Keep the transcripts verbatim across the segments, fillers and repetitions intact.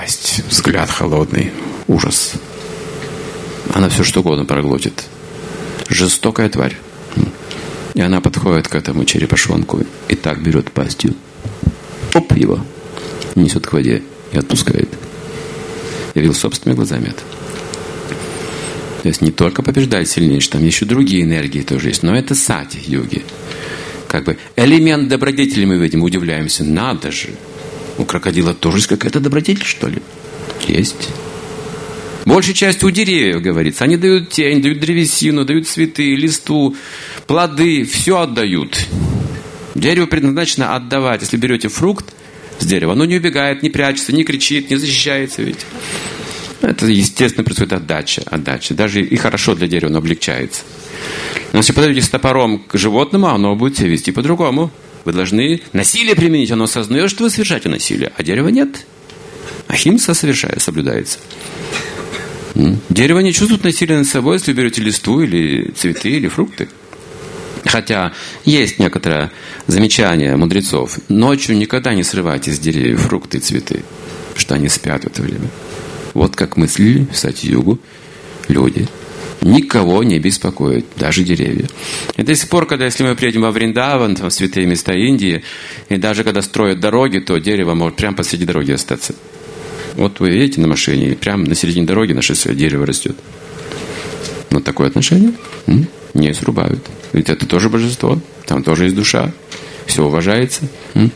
пасть, взгляд холодный, ужас. Она все что угодно проглотит. Жестокая тварь. И она подходит к этому черепашонку и так берет пастью. Оп, его. Несет к воде и отпускает. Я видел собственными глазами это. То есть не только побеждает сильнейший, там еще другие энергии тоже есть. Но это сати-йоги. Как бы элемент добродетели мы видим, удивляемся. Надо же. У крокодила тоже есть какая-то добродетель, что ли? Есть. Большей частью у деревьев, говорится. Они дают тень, дают древесину, дают цветы, листву, плоды. Все отдают. Дерево предназначено отдавать. Если берете фрукт с дерева, оно не убегает, не прячется, не кричит, не защищается. Ведь. Это, естественно, происходит отдача, отдача. Даже и хорошо для дерева, оно облегчается. Но если подойдете с топором к животному, оно будет себя вести по-другому. Вы должны насилие применить, оно осознает, что вы совершаете насилие, а дерева нет. Ахимса совершает, соблюдается. Дерево не чувствует насилия над собой, если вы берете листву или цветы, или фрукты. Хотя есть некоторое замечание мудрецов. Ночью никогда не срывайте с деревьев фрукты и цветы, потому что они спят в это время. Вот как мыслили в сати-югу люди. Никого не беспокоит, даже деревья. И до сих пор, когда если мы приедем во Вриндаван, там, в святые места Индии, и даже когда строят дороги, то дерево может прямо посреди дороги остаться. Вот вы едете на машине, и прямо на середине дороги на шоссе дерево растет. Вот такое отношение м? Не срубают. Ведь это тоже божество, там тоже есть душа, все уважается. М?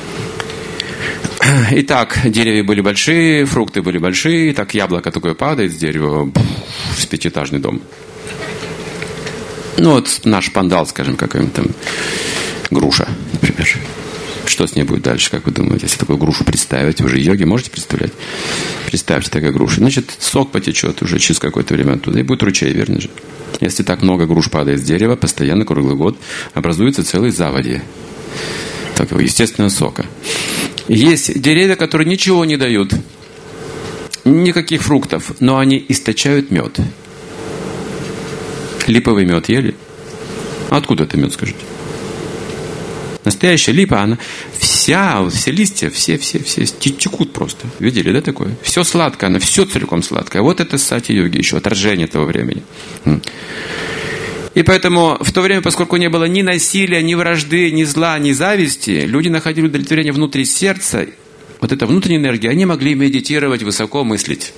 Итак, деревья были большие, фрукты были большие, так яблоко такое падает с дерева в пятиэтажный дом. Ну вот наш пандал, скажем, какая-нибудь там груша, например. Что с ней будет дальше, как вы думаете, если такую грушу представить? Вы же йоги можете представлять? Представьте, такая груша. Значит, сок потечет уже через какое-то время оттуда, и будет ручей, верно же? Если так много груш падает с дерева, постоянно, круглый год, образуются целые заводи такого естественного сока. Есть деревья, которые ничего не дают, никаких фруктов, но они источают мед. Липовый мед ели? Откуда это мед, скажите? Настоящая липа, она вся, все листья, все, все, все текут просто. Видели, да, такое? Все сладкое, она все целиком сладкое. Вот это сати-йоги еще, отражение того времени. И поэтому в то время, поскольку не было ни насилия, ни вражды, ни зла, ни зависти, люди находили удовлетворение внутри сердца. Вот эта внутренняя энергия, они могли медитировать, высоко мыслить.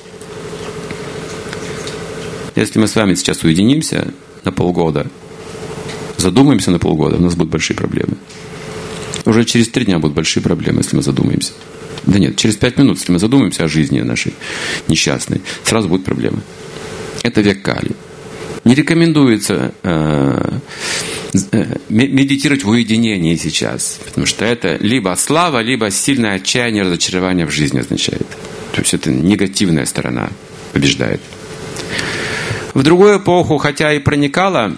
Если мы с вами сейчас уединимся на полгода, задумаемся на полгода, у нас будут большие проблемы. Уже через три дня будут большие проблемы, если мы задумаемся. Да нет, через пять минут, если мы задумаемся о жизни нашей несчастной, сразу будут проблемы. Это век Кали. Не рекомендуется э, медитировать в уединении сейчас, потому что это либо слава, либо сильное отчаяние, разочарование в жизни означает. То есть это негативная сторона побеждает. В другую эпоху, хотя и проникала,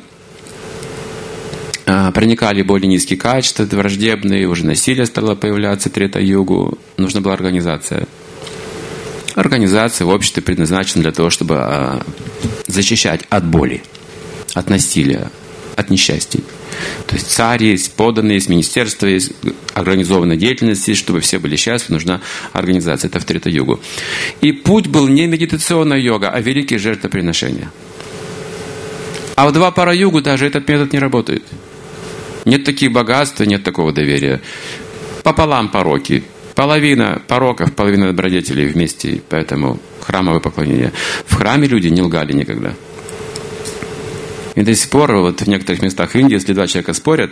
э, проникали более низкие качества, враждебные, уже насилие стало появляться, трета-югу, нужна была организация. Организация в обществе предназначена для того, чтобы а, защищать от боли, от насилия, от несчастий. То есть царь есть, подданные есть, министерство есть, организованная деятельность есть, чтобы все были счастливы, нужна организация. Это в трета-югу. И путь был не медитационная йога, а великие жертвоприношения. А в два-пара-югу даже этот метод не работает. Нет таких богатств, нет такого доверия. Пополам пороки. Половина пороков, половина добродетелей вместе, поэтому храмовое поклонение. В храме люди не лгали никогда. И до сих пор вот в некоторых местах Индии, если два человека спорят,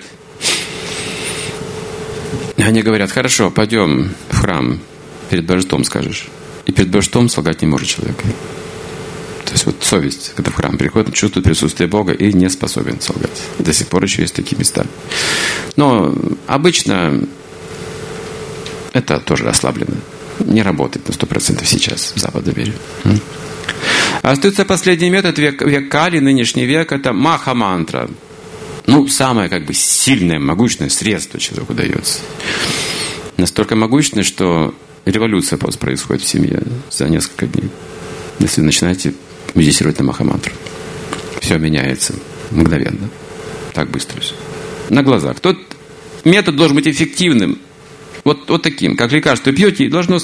они говорят: хорошо, пойдем в храм, перед божеством скажешь. И перед божеством солгать не может человек. То есть вот совесть, когда в храм приходит, чувствует присутствие Бога и не способен солгать. И до сих пор еще есть такие места. Но обычно это тоже ослаблено. Не работает на сто процентов сейчас в западном мире. Остается последний метод, век, век Кали, нынешний век, это маха-мантра. Ну, самое как бы сильное, могущественное средство человеку дается. Настолько могущественное, что революция просто происходит в семье за несколько дней. Если вы начинаете медитировать на маха-мантру. Все меняется мгновенно. Так быстро все. На глазах. Тот метод должен быть эффективным. Вот, вот таким, как лекарство пьете, должно